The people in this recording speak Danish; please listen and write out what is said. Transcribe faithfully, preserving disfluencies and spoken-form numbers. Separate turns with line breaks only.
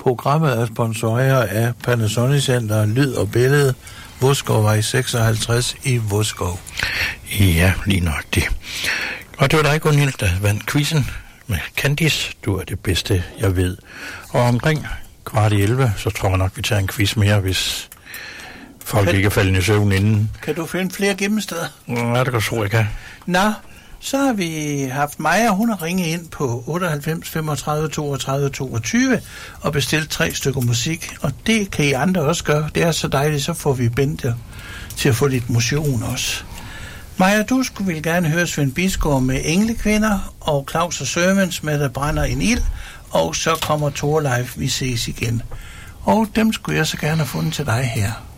Programmet er sponsoreret af Panasonic Center, Lyd og Billede, Vodskov seksoghalvtreds i Vodskov.
Ja, lige nok det. Og det var dig, Gunhild, der vandt quizzen med Candice. Du er det bedste, jeg ved. Og omkring kvart i elleve, så tror jeg nok, vi tager en quiz mere, hvis folk kan, ikke er faldet i søvn inden.
Kan du finde flere gemmesteder?
Ja, det kan tro, jeg kan.
Nå, så har vi haft Maja, hun har ringet ind på otteoghalvfems femogtredive toogtredive toogtyve og bestilt tre stykker musik, og det kan I andre også gøre. Det er så dejligt, så får vi Bente til at få lidt motion også. Maja, du skulle vel gerne høre Svend Bisgaard med Englekvinder, og Claus og Sørmens med Der brænder en ild, og så kommer Torleif, vi ses igen. Og dem skulle jeg så gerne have fundet til dig her.